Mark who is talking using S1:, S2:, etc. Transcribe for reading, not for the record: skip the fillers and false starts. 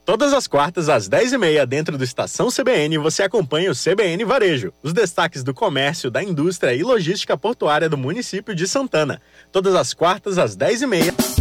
S1: Todas as quartas, às 10h30, dentro do Estação CBN, você acompanha o CBN Varejo, os destaques do comércio, da indústria e logística portuária do município de Santana. Todas as quartas, às 10h30.